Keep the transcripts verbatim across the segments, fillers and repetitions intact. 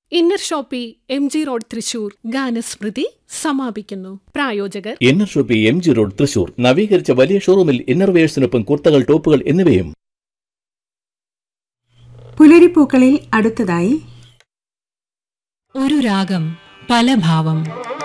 Inner Shopee M G road Thrissur ഗാനസ്മൃതി സമാപിക്കുന്നു. പ്രായോജകർ inner Shopee M G road Thrissur. നവീകരിച്ച വലിയ ഷോറൂമിൽ ഇന്നർവെയേഴ്സിനൊപ്പം കുർത്തകൾ, ടോപ്പുകൾ എന്നിവയും. പുലരിപ്പൂക്കളിൽ അടുത്തതായി ഒരു രാഗം പല ഭാവം.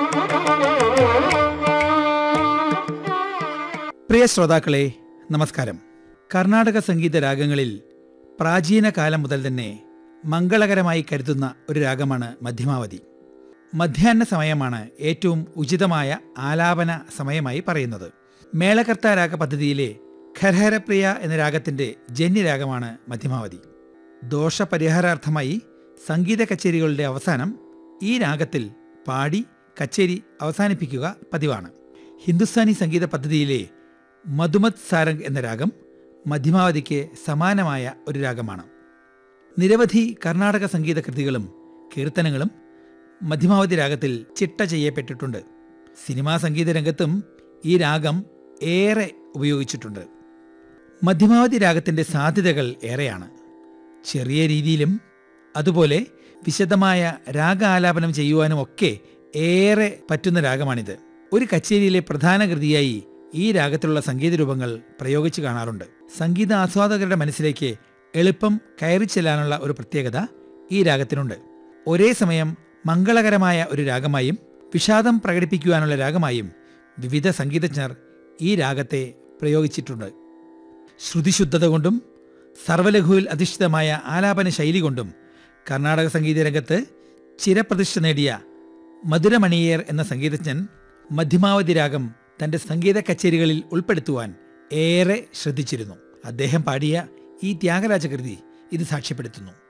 പ്രിയ ശ്രോതാക്കളെ, നമസ്കാരം. കർണാടക സംഗീത രാഗങ്ങളിൽ പ്രാചീന കാലം മുതൽ തന്നെ മംഗളകരമായി കരുതുന്ന ഒരു രാഗമാണ് മധ്യമാവതി. മധ്യാഹ്ന സമയമാണ് ഏറ്റവും ഉചിതമായ ആലാപന സമയമായി പറയുന്നത്. മേളകർത്ത രാഗ പദ്ധതിയിലെ ഖരഹരപ്രിയ എന്ന രാഗത്തിൻ്റെ ജന്യരാഗമാണ് മധ്യമാവതി. ദോഷപരിഹാരാർത്ഥമായി സംഗീത കച്ചേരികളുടെ അവസാനം ഈ രാഗത്തിൽ പാടി കച്ചേരി അവസാനിപ്പിക്കുക പതിവാണ്. ഹിന്ദുസ്ഥാനി സംഗീത പദ്ധതിയിലെ മധുമത് സാരംഗ് എന്ന രാഗം മധ്യമാവതിക്ക് സമാനമായ ഒരു രാഗമാണ്. നിരവധി കർണാടക സംഗീത കൃതികളും കീർത്തനങ്ങളും മധ്യമാവതി രാഗത്തിൽ ചിട്ട ചെയ്യപ്പെട്ടിട്ടുണ്ട്. സിനിമാ സംഗീത രംഗത്തും ഈ രാഗം ഏറെ ഉപയോഗിച്ചിട്ടുണ്ട്. മധ്യമാവതി രാഗത്തിൻ്റെ സാധ്യതകൾ ഏറെയാണ്. ചെറിയ രീതിയിലും അതുപോലെ വിശദമായ രാഗ ആലാപനം ചെയ്യുവാനുമൊക്കെ ഏറെ പറ്റുന്ന രാഗമാണിത്. ഒരു കച്ചേരിയിലെ പ്രധാന കൃതിയായി ഈ രാഗത്തിലുള്ള സംഗീത രൂപങ്ങൾ പ്രയോഗിച്ചു കാണാറുണ്ട്. സംഗീത ആസ്വാദകരുടെ മനസ്സിലേക്ക് എളുപ്പം കയറി ചെല്ലാനുള്ള ഒരു പ്രത്യേകത ഈ രാഗത്തിനുണ്ട്. ഒരേ സമയം മംഗളകരമായ ഒരു രാഗമായും വിഷാദം പ്രകടിപ്പിക്കുവാനുള്ള രാഗമായും വിവിധ സംഗീതജ്ഞർ ഈ രാഗത്തെ പ്രയോഗിച്ചിട്ടുണ്ട്. ശ്രുതിശുദ്ധത കൊണ്ടും സർവലഘുവിൽ അധിഷ്ഠിതമായ ആലാപന ശൈലി കൊണ്ടും കർണാടക സംഗീത രംഗത്ത് ചിരപ്രതിഷ്ഠ നേടിയ മധുരമണിയർ എന്ന സംഗീതജ്ഞൻ മധ്യമാവതി രാഗം തൻ്റെ സംഗീത കച്ചേരികളിൽ ഉൾപ്പെടുത്തുവാൻ ഏറെ ശ്രദ്ധിച്ചിരുന്നു. അദ്ദേഹം പാടിയ ഈ ത്യാഗരാജകൃതി ഇത് സാക്ഷ്യപ്പെടുത്തുന്നു.